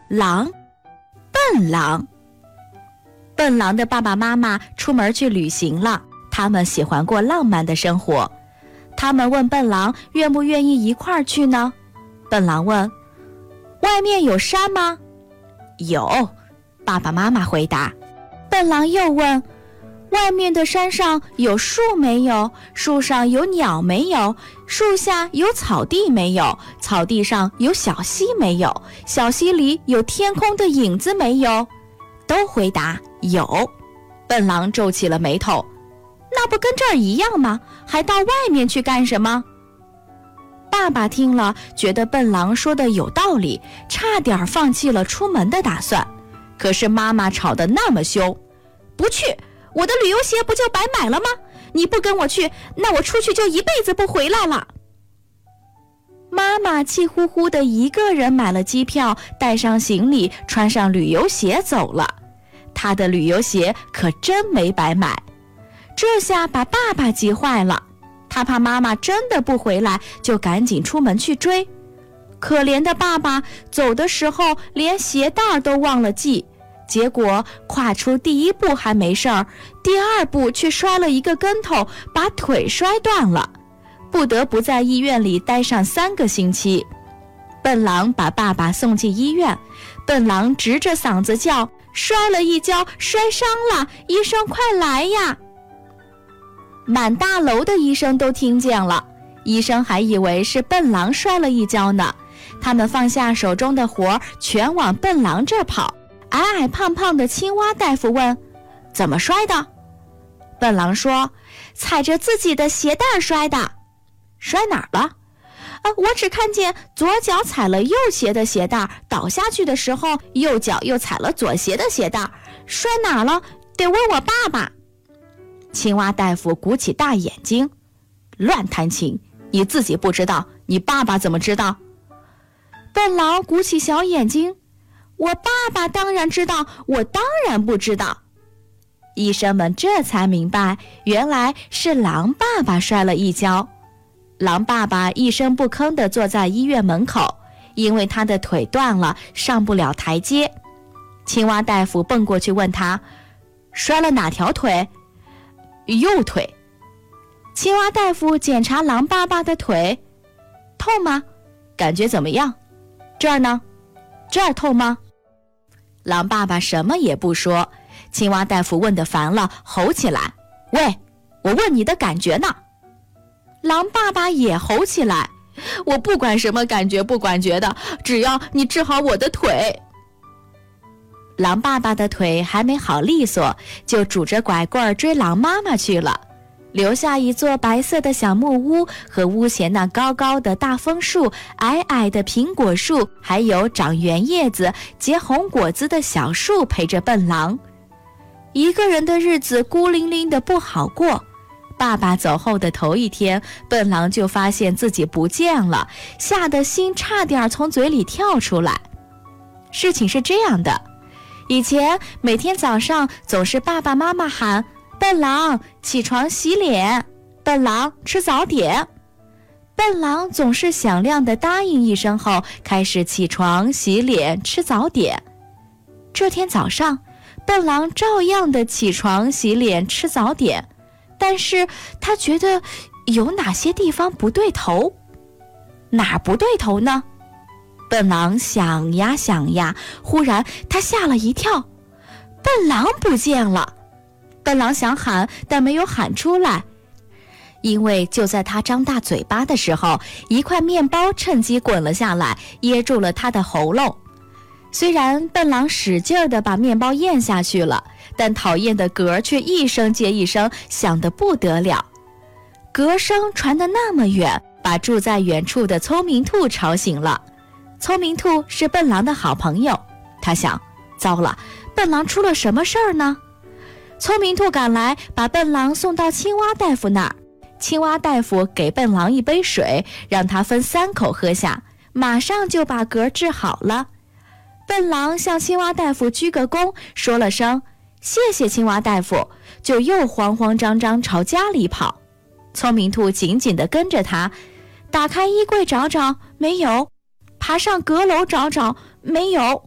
狼，笨狼。笨狼的爸爸妈妈出门去旅行了，他们喜欢过浪漫的生活。他们问笨狼愿不愿意一块儿去呢？笨狼问：外面有山吗？有，爸爸妈妈回答。笨狼又问：外面的山上有树没有？树上有鸟没有？树下有草地没有？草地上有小溪没有？小溪里有天空的影子没有？都回答有。笨狼皱起了眉头，那不跟这儿一样吗？还到外面去干什么？爸爸听了，觉得笨狼说的有道理，差点放弃了出门的打算。可是妈妈吵得那么凶，不去，我的旅游鞋不就白买了吗？你不跟我去，那我出去就一辈子不回来了。妈妈气呼呼的一个人买了机票，带上行李，穿上旅游鞋走了。她的旅游鞋可真没白买。这下把爸爸急坏了，他怕妈妈真的不回来，就赶紧出门去追。可怜的爸爸走的时候连鞋带都忘了系，结果跨出第一步还没事儿，第二步却摔了一个跟头，把腿摔断了，不得不在医院里待上3个星期。笨狼把爸爸送进医院，笨狼直着嗓子叫：摔了一跤，摔伤了，医生快来呀！满大楼的医生都听见了，医生还以为是笨狼摔了一跤呢。他们放下手中的活，全往笨狼这儿跑。矮矮胖胖的青蛙大夫问：怎么摔的？笨狼说：踩着自己的鞋带摔的。摔哪儿了？我只看见左脚踩了右鞋的鞋带，倒下去的时候右脚又踩了左鞋的鞋带。摔哪儿了？得问我爸爸。青蛙大夫鼓起大眼睛：乱弹琴，你自己不知道，你爸爸怎么知道？笨狼鼓起小眼睛：我爸爸当然知道，我当然不知道。医生们这才明白，原来是狼爸爸摔了一跤。狼爸爸一声不吭地坐在医院门口，因为他的腿断了，上不了台阶。青蛙大夫蹦过去问他：摔了哪条腿？右腿。青蛙大夫检查狼爸爸的腿：痛吗？感觉怎么样？这儿呢？这儿痛吗？狼爸爸什么也不说。青蛙大夫问得烦了，吼起来：喂，我问你的感觉呢？狼爸爸也吼起来：我不管什么感觉不感觉的，只要你治好我的腿。狼爸爸的腿还没好利索，就拄着拐棍追狼妈妈去了，留下一座白色的小木屋和屋前那高高的大枫树、矮矮的苹果树，还有长圆叶子结红果子的小树陪着笨狼。一个人的日子孤零零的不好过。爸爸走后的头一天，笨狼就发现自己不见了，吓得心差点从嘴里跳出来。事情是这样的，以前每天早上总是爸爸妈妈喊：笨狼起床洗脸，笨狼吃早点。笨狼总是响亮地答应一声后，开始起床洗脸吃早点。这天早上，笨狼照样的起床洗脸吃早点，但是他觉得有哪些地方不对头。哪儿不对头呢？笨狼想呀想呀，忽然他吓了一跳，笨狼不见了。笨狼想喊，但没有喊出来，因为就在他张大嘴巴的时候，一块面包趁机滚了下来，噎住了他的喉咙。虽然笨狼使劲地把面包咽下去了，但讨厌的嗝却一声接一声，响得不得了。嗝声传得那么远，把住在远处的聪明兔吵醒了。聪明兔是笨狼的好朋友，他想：糟了，笨狼出了什么事儿呢？聪明兔赶来，把笨狼送到青蛙大夫那儿。青蛙大夫给笨狼一杯水，让他分3口喝下，马上就把嗝治好了。笨狼向青蛙大夫鞠个躬，说了声谢谢青蛙大夫，就又慌慌张张朝家里跑。聪明兔紧紧地跟着他，打开衣柜找找，没有；爬上阁楼找找，没有；